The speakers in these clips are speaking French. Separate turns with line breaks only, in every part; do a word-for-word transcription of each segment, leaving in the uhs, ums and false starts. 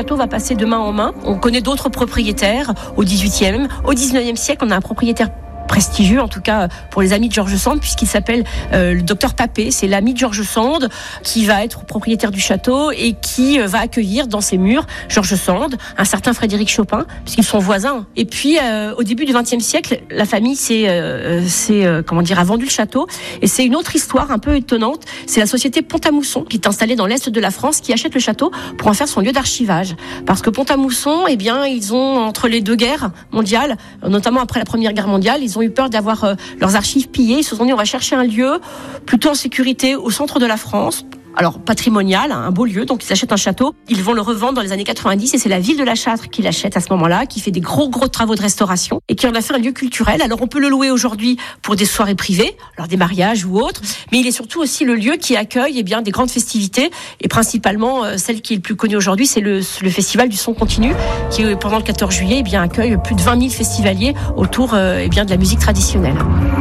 château va passer de main en main. On connaît d'autres propriétaires au dix-huitième, au dix-neuvième siècle. On a un propriétaire prestigieux, en tout cas pour les amis de George Sand, puisqu'il s'appelle euh, le docteur Papé. C'est l'ami de George Sand qui va être propriétaire du château et qui euh, va accueillir dans ses murs George Sand, un certain Frédéric Chopin, puisqu'ils sont voisins. Et puis, euh, au début du vingtième siècle, la famille s'est, euh, s'est, euh, comment dire, a vendu le château. Et c'est une autre histoire un peu étonnante. C'est la société Pont-à-Mousson, qui est installée dans l'est de la France, qui achète le château pour en faire son lieu d'archivage. Parce que Pont-à-Mousson, eh bien, ils ont, entre les deux guerres mondiales, notamment après la Première Guerre mondiale, ils ont eu peur d'avoir euh, leurs archives pillées. Ils se sont dit, on va chercher un lieu plutôt en sécurité au centre de la France. Alors, patrimonial, un beau lieu, donc ils achètent un château, ils vont le revendre dans les années quatre-vingt-dix, et c'est la ville de La Châtre qui l'achète à ce moment-là, qui fait des gros gros travaux de restauration, et qui en a fait un lieu culturel. Alors on peut le louer aujourd'hui pour des soirées privées, alors des mariages ou autres, mais il est surtout aussi le lieu qui accueille eh bien, des grandes festivités, et principalement euh, celle qui est le plus connue aujourd'hui, c'est le, le festival du son continu, qui pendant le quatorze juillet eh bien, accueille plus de vingt mille festivaliers autour euh, eh bien, de la musique traditionnelle.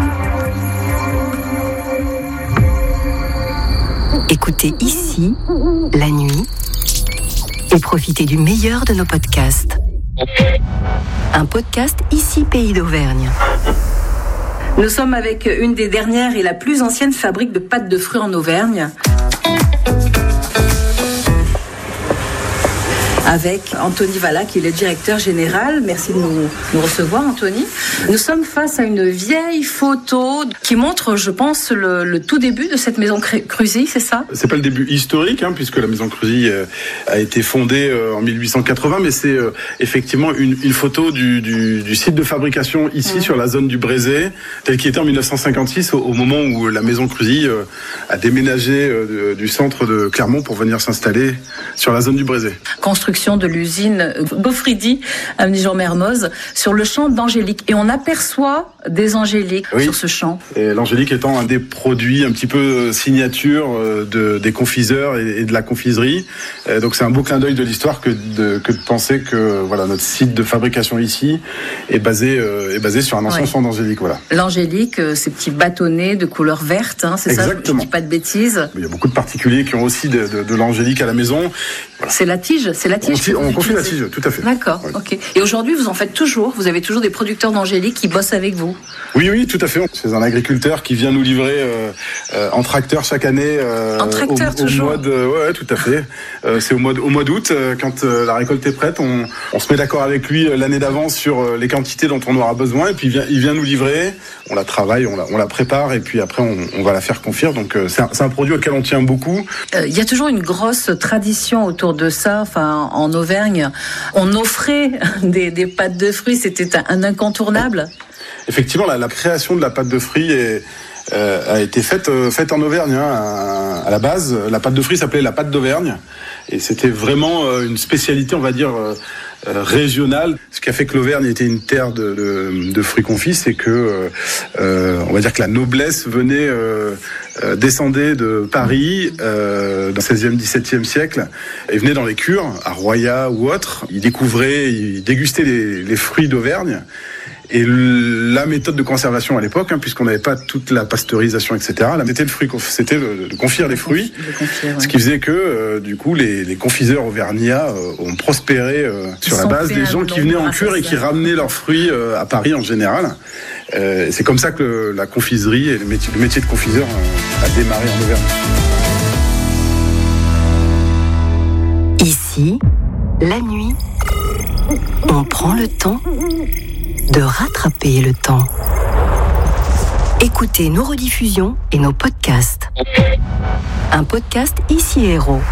Écoutez ici, la nuit, et profitez du meilleur de nos podcasts. Un podcast Ici Pays d'Auvergne.
Nous sommes avec une des dernières et la plus ancienne fabrique de pâtes de fruits en Auvergne. Avec Anthony Valla, qui est le directeur général. Merci de nous, nous recevoir, Anthony. Nous sommes face à une vieille photo qui montre, je pense, le, le tout début de cette maison Cruzy, c'est ça ?
C'est pas le début historique, hein, puisque la maison Cruzy euh, a été fondée euh, en mille huit cent quatre-vingts, mais c'est euh, effectivement une, une photo du, du, du site de fabrication ici, mmh. sur la zone du Brézé, tel qu'il était en mille neuf cent cinquante-six, au, au moment où la maison Cruzy euh, a déménagé euh, du centre de Clermont pour venir s'installer sur la zone du Brézé.
Construction de l'usine Gaufridi à Nigean-Mermoz sur le champ d'Angélique. Et on aperçoit des angéliques oui. sur ce champ.
Et l'angélique étant un des produits un petit peu signature de, des confiseurs et, et de la confiserie. Et donc c'est un beau clin d'œil de l'histoire que de, que de penser que voilà, notre site de fabrication ici est basé, euh, est basé sur un ancien ouais. champ d'angélique. Voilà.
L'angélique, ces petits bâtonnets de couleur verte, hein, c'est
Exactement.
ça, je ne dis pas de bêtises.
Il y a beaucoup de particuliers qui ont aussi de, de, de l'angélique à la maison. Voilà.
C'est la tige, c'est la tige.
On, on confie la tige, tout à fait.
D'accord, oui. ok. Et aujourd'hui, vous en faites toujours. Vous avez toujours des producteurs d'angélique qui bossent avec vous.
Oui, oui, tout à fait. C'est un agriculteur qui vient nous livrer euh, euh, en tracteur chaque année. Euh,
en tracteur,
au, au
toujours.
Mois de, ouais, ouais, tout à fait. Euh, c'est au mois, de, au mois d'août, euh, quand euh, la récolte est prête, on, on se met d'accord avec lui euh, l'année d'avance sur euh, les quantités dont on aura besoin, et puis il vient, il vient nous livrer. On la travaille, on la, on la prépare, et puis après on, on va la faire confire. Donc euh, c'est, un, c'est un produit auquel on tient beaucoup.
Il euh, y a toujours une grosse tradition autour de ça. Enfin, en Auvergne, on offrait des, des pâtes de fruits, c'était un, un incontournable.
Effectivement, la, la création de la pâte de fruits est, euh, a été faite, euh, faite en Auvergne. Hein, à, à la base, la pâte de fruits s'appelait la pâte d'Auvergne, et c'était vraiment euh, une spécialité, on va dire, euh, euh, régionale. Ce qui a fait que l'Auvergne était une terre de, de, de fruits confits, c'est que, euh, on va dire que la noblesse venait, euh, euh, descendait de Paris euh, dans le seizième, dix-septième siècle, et venait dans les cures, à Roya ou autres. Ils découvraient, ils dégustaient les, les fruits d'Auvergne. Et la méthode de conservation à l'époque, hein, puisqu'on n'avait pas toute la pasteurisation, et cetera, la méthode de fruit, c'était de, de confire les fruits, confire, ouais. Ce qui faisait que, euh, du coup, les, les confiseurs auvergnats euh, ont prospéré euh, sur la base des gens qui venaient en cure et qui ramenaient leurs fruits euh, à Paris en général. Euh, c'est comme ça que le, la confiserie et le métier, le métier de confiseur euh, a démarré en Auvergne.
Ici, la nuit, on prend le temps de rattraper le temps. Écoutez nos rediffusions et nos podcasts. Un podcast Ici Héros.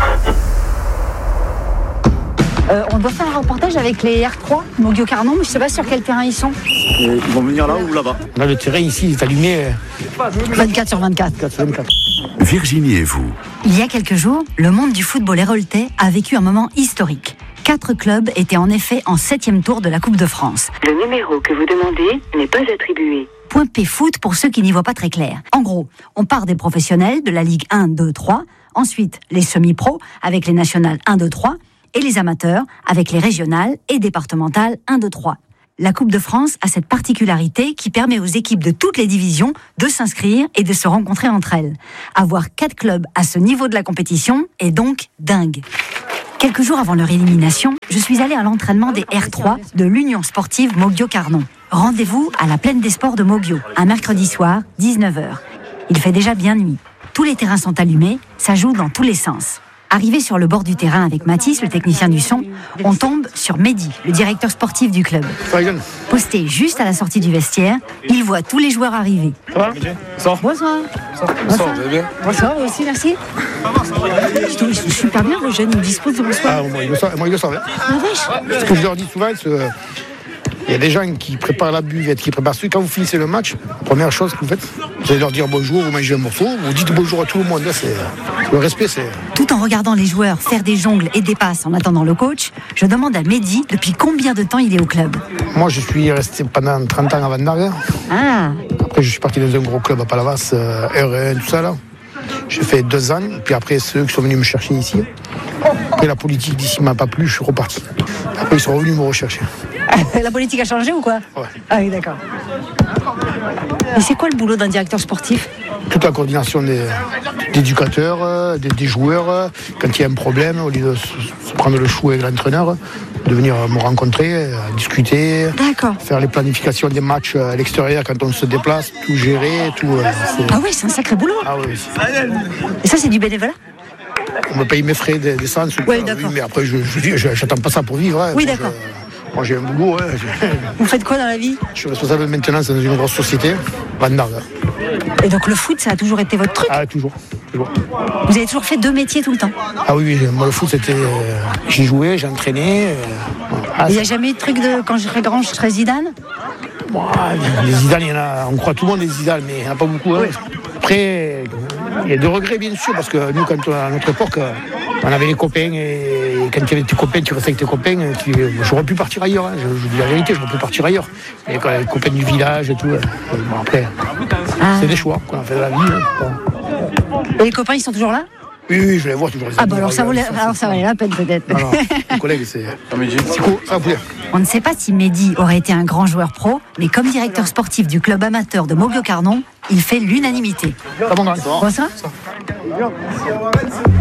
Euh, on doit faire un reportage avec les R trois, Moguio Carnon, mais je ne sais pas sur quel terrain ils sont.
Et ils vont venir là ou là-bas.
Là, le terrain ici, il est allumé
vingt-quatre sur vingt-quatre.
vingt-quatre sur vingt-quatre.
Virginie et vous.
Il y a quelques jours, le monde du football héroltais a vécu un moment historique. Quatre clubs étaient en effet en septième tour de la Coupe de France.
Le numéro que vous demandez n'est pas attribué.
Point P foot pour ceux qui n'y voient pas très clair. En gros, on part des professionnels de la Ligue un, deux, trois, ensuite les semi-pros avec les nationales un, deux, trois, et les amateurs avec les régionales et départementales un, deux, trois. La Coupe de France a cette particularité qui permet aux équipes de toutes les divisions de s'inscrire et de se rencontrer entre elles. Avoir quatre clubs à ce niveau de la compétition est donc dingue. Quelques jours avant leur élimination, je suis allée à l'entraînement des R trois de l'Union sportive Moggio-Carnon. Rendez-vous à la Plaine des Sports de Moggio, un mercredi soir, dix-neuf heures. Il fait déjà bien nuit. Tous les terrains sont allumés, ça joue dans tous les sens. Arrivé sur le bord du terrain avec Mathis, le technicien du son, on tombe sur Mehdi, le directeur sportif du club. Posté juste à la sortie du vestiaire, il voit tous les joueurs arriver.
Ça va ? Bonsoir.
Bonsoir.
Bonsoir, vous allez bien ?
Bonsoir, vous aussi, merci. Je trouve qu'ils sont super bien, le jeune, il dispose de bonsoir.
Ah, moi, il le savent. Moi, il le savent.
Ah, vache.
Ce que je leur dis souvent, c'est euh, il y a des gens qui préparent la buvette, qui préparent celui. Quand vous finissez le match, la première chose que vous faites, vous allez leur dire bonjour, vous mangez un morceau, vous dites bonjour à tout le monde. Là, c'est, le respect, c'est...
Tout en regardant les joueurs faire des jongles et des passes en attendant le coach, je demande à Mehdi depuis combien de temps il est au club.
Moi, je suis resté pendant trente ans à Vandaga.
Ah.
Après, je suis parti dans un gros club à Palavas, euh, R un, tout ça, là. J'ai fait deux ans, puis après, ceux qui sont venus me chercher ici. Après, la politique d'ici m'a pas plu, je suis reparti. Après, ils sont revenus me rechercher.
La politique a changé ou quoi ?
Ouais.
Ah oui, d'accord. Et c'est quoi le boulot d'un directeur sportif ?
Toute la coordination des, des éducateurs, euh, des, des joueurs. Euh, quand il y a un problème, au lieu de se, se prendre le chou avec l'entraîneur, de venir me rencontrer, euh, discuter,
D'accord.
faire les planifications des matchs à l'extérieur quand on se déplace, tout gérer, tout. Euh,
ah oui, c'est un sacré boulot.
Ah oui.
Et ça, c'est du bénévolat ?
On me paye mes frais d'essence.
Oui, d'accord.
Oui, mais après, je, je, je, j'attends pas ça pour vivre. Hein.
Oui,
Moi,
d'accord.
Je, moi, j'ai un boulot. Hein.
Vous faites quoi dans la vie ?
Je suis responsable de maintenance dans une grosse société, Vandaga.
Et donc le foot, ça a toujours été votre truc ?
Ah, toujours. toujours.
Vous avez toujours fait deux métiers tout le temps ?
Ah oui, oui, moi le foot, c'était... Euh, j'y jouais, j'entraînais. Euh,
ah, il n'y a jamais eu de truc de quand je serai grand, je serai Zidane ?
Bon, les Zidane, il y en a, on croit tout le monde des Zidane, mais il n'y en a pas beaucoup. Hein. Oui. Après, il y a des regrets, bien sûr, parce que nous, quand on, à notre époque, on avait les copains, et quand tu avais tes copains, tu restais avec tes copains, tu, j'aurais pu partir ailleurs, hein. je, je dis la vérité, j'aurais pu partir ailleurs. Et quand les copains du village et tout, bon, après, ah. c'est des choix qu'on a fait de la vie. Hein.
Et les copains, ils sont toujours là ?
Oui, oui, je vais les voir toujours. Les
ah, bah alors ça, valait, alors ça valait la peine peut-être.
Non, non, les collègues, c'est. C'est cool, ça va plaire.
On ne sait pas si Mehdi aurait été un grand joueur pro, mais comme directeur sportif du club amateur de Moggio-Carnon, il fait l'unanimité.
Ça va, bon,
Bonsoir.